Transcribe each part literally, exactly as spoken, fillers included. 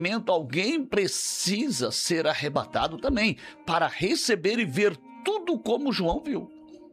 alguém precisa ser arrebatado também, para receber e ver tudo como João viu.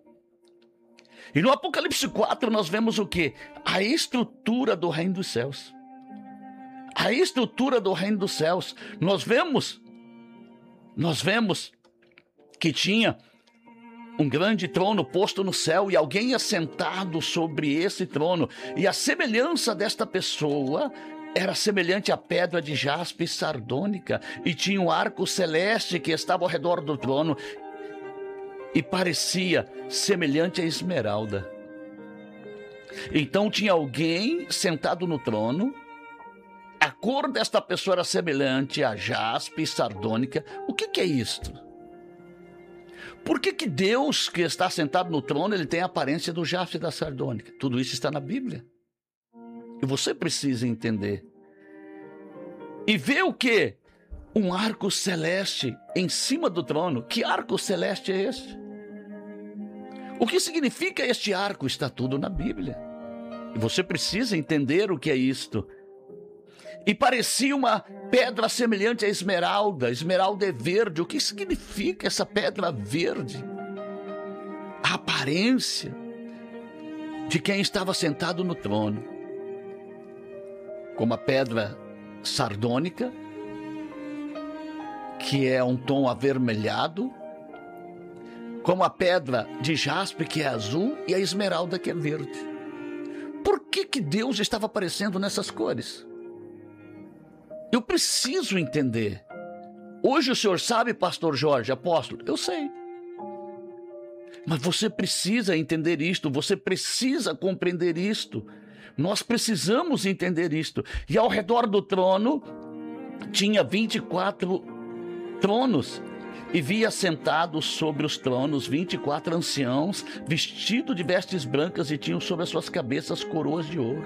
E no Apocalipse quatro nós vemos o quê? A estrutura do reino dos céus. A estrutura do reino dos céus. Nós vemos, nós vemos que tinha um grande trono posto no céu e alguém assentado sobre esse trono. E a semelhança desta pessoa era semelhante à pedra de jaspe e sardônica, e tinha um arco celeste que estava ao redor do trono e parecia semelhante à esmeralda. Então tinha alguém sentado no trono, a cor desta pessoa era semelhante a jaspe e sardônica. O que, que é isto? Por que, que Deus, que está sentado no trono, ele tem a aparência do jaspe e da sardônica? Tudo isso está na Bíblia. E você precisa entender. E ver o quê? Um arco celeste em cima do trono. Que arco celeste é este? O que significa este arco? Está tudo na Bíblia. E você precisa entender o que é isto. E parecia uma pedra semelhante à esmeralda. Esmeralda é verde. O que significa essa pedra verde? A aparência de quem estava sentado no trono. Como a pedra sardônica, que é um tom avermelhado, como a pedra de jaspe, que é azul, e a esmeralda, que é verde. Por que que Deus estava aparecendo nessas cores? Eu preciso entender. Hoje o senhor sabe, pastor Jorge, apóstolo? Eu sei. Mas você precisa entender isto, você precisa compreender isto. Nós precisamos entender isto. E ao redor do trono tinha vinte e quatro tronos. E via sentados sobre os tronos vinte e quatro anciãos, vestidos de vestes brancas, e tinham sobre as suas cabeças coroas de ouro.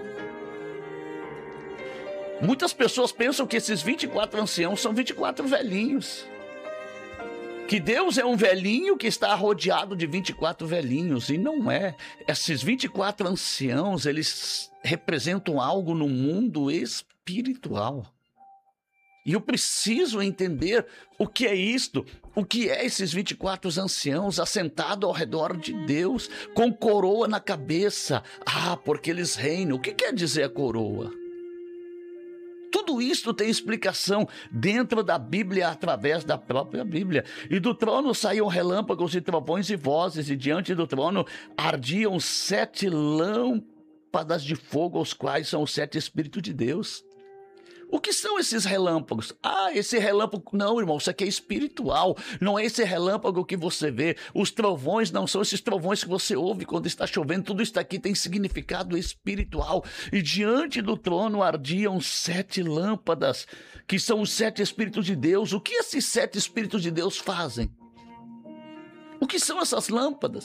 Muitas pessoas pensam que esses vinte e quatro anciãos são vinte e quatro velhinhos. Que Deus é um velhinho que está rodeado de vinte e quatro velhinhos. E não é. Esses vinte e quatro anciãos, eles representam algo no mundo espiritual. E eu preciso entender o que é isto, o que é esses vinte e quatro anciãos assentados ao redor de Deus, com coroa na cabeça. Ah, porque eles reinam. O que quer dizer a coroa? Tudo isto tem explicação dentro da Bíblia, através da própria Bíblia. E do trono saíam relâmpagos e trovões e vozes, e diante do trono ardiam sete lâmpadas de fogo, os quais são os sete Espíritos de Deus. O que são esses relâmpagos? Ah, esse relâmpago... Não, irmão, isso aqui é espiritual. Não é esse relâmpago que você vê. Os trovões não são esses trovões que você ouve quando está chovendo. Tudo isso aqui tem significado espiritual. E diante do trono ardiam sete lâmpadas, que são os sete Espíritos de Deus. O que esses sete Espíritos de Deus fazem? O que são essas lâmpadas?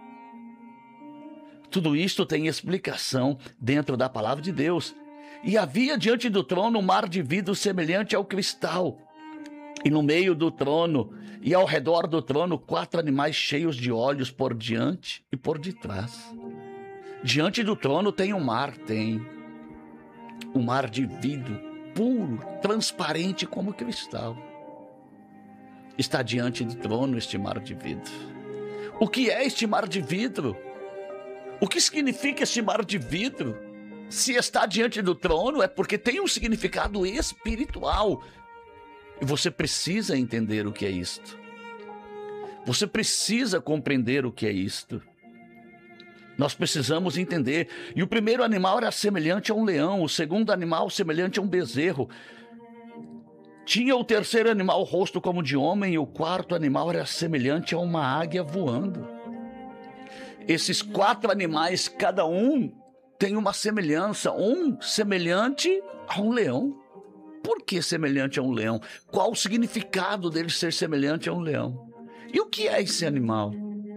Tudo isto tem explicação dentro da palavra de Deus. E havia diante do trono um mar de vidro semelhante ao cristal. E no meio do trono e ao redor do trono, quatro animais cheios de olhos por diante e por detrás. Diante do trono tem um mar, tem um mar de vidro puro, transparente como cristal. Está diante do trono este mar de vidro. O que é este mar de vidro? O que significa este mar de vidro? Se está diante do trono, é porque tem um significado espiritual. E você precisa entender o que é isto. Você precisa compreender o que é isto. Nós precisamos entender. E o primeiro animal era semelhante a um leão, o segundo animal semelhante a um bezerro. Tinha o terceiro animal o rosto como de homem, e o quarto animal era semelhante a uma águia voando. Esses quatro animais, cada um tem uma semelhança, um semelhante a um leão. Por que semelhante a um leão? Qual o significado dele ser semelhante a um leão? E o que é esse animal?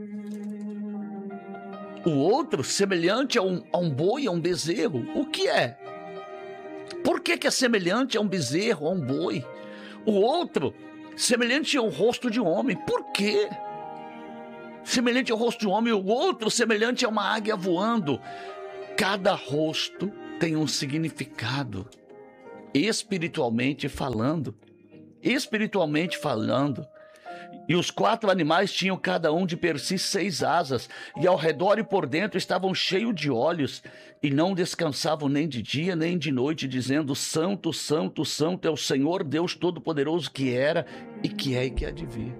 O outro, semelhante a um, a um boi, a um bezerro. O que é? Por que que é semelhante a um bezerro, a um boi? O outro, semelhante ao rosto de um homem. Por quê? Semelhante ao rosto de um homem. O outro, semelhante a uma águia voando. Cada rosto tem um significado. espiritualmente falando. Espiritualmente falando. E os quatro animais tinham cada um de per si seis asas, e ao redor e por dentro estavam cheios de olhos, e não descansavam nem de dia nem de noite, dizendo: Santo, Santo, Santo é o Senhor Deus Todo-Poderoso, que era e que é e que há de vir.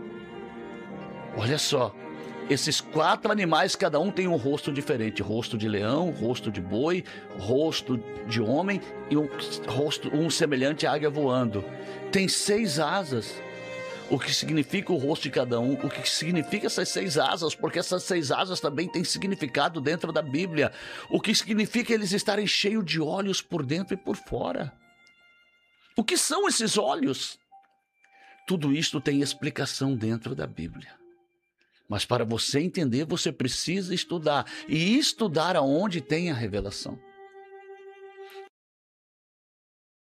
Olha só, esses quatro animais, cada um tem um rosto diferente: rosto de leão, rosto de boi, rosto de homem e um rosto um semelhante à águia voando. Tem seis asas. O que significa o rosto de cada um, o que significa essas seis asas, porque essas seis asas também têm significado dentro da Bíblia. O que significa eles estarem cheios de olhos por dentro e por fora. O que são esses olhos? Tudo isto tem explicação dentro da Bíblia. Mas para você entender, você precisa estudar. E estudar aonde tem a revelação.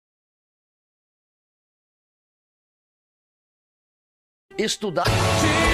Estudar.